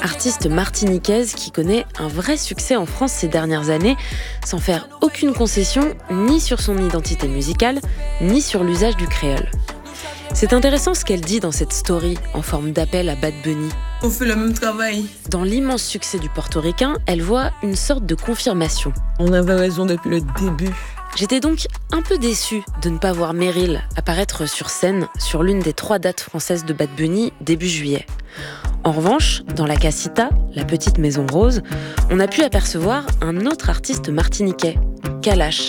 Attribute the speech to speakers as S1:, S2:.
S1: artiste martiniquaise qui connaît un vrai succès en France ces dernières années, sans faire aucune concession ni sur son identité musicale, ni sur l'usage du créole. C'est intéressant ce qu'elle dit dans cette story, en forme d'appel à Bad Bunny.
S2: On fait le même travail.
S1: Dans l'immense succès du portoricain, elle voit une sorte de confirmation.
S2: On avait raison depuis le début.
S1: J'étais donc un peu déçue de ne pas voir Meryl apparaître sur scène sur l'une des 3 dates françaises de Bad Bunny début juillet. En revanche, dans la Casita, la petite maison rose, on a pu apercevoir un autre artiste martiniquais, Kalash.